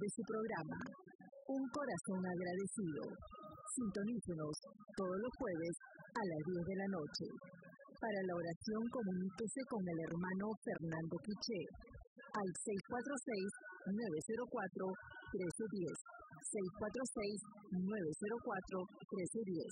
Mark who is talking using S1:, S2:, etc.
S1: de su programa, Un Corazón Agradecido. Sintonícenos todos los jueves a las 10 de la noche. Para la oración, comuníquese con el hermano Fernando Quiché al 646-904-1310. 646-904-1310.